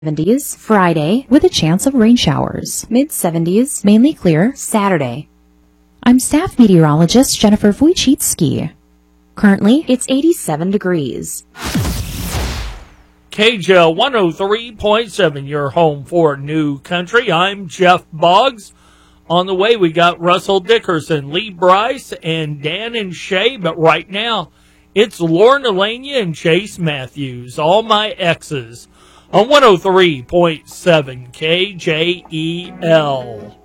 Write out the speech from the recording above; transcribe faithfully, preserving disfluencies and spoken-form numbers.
seventies, Friday, with a chance of rain showers. Mid seventies, mainly clear, Saturday. I'm staff meteorologist Jennifer Wojcicki. Currently, it's eighty-seven degrees. K J L one oh three point seven, your home for New Country. I'm Jeff Boggs. On the way, we got Russell Dickerson, Lee Bryce, and Dan and Shay. But right now, it's Lauren Elania and Chase Matthews, All My Exes, on one oh three point seven K J E L.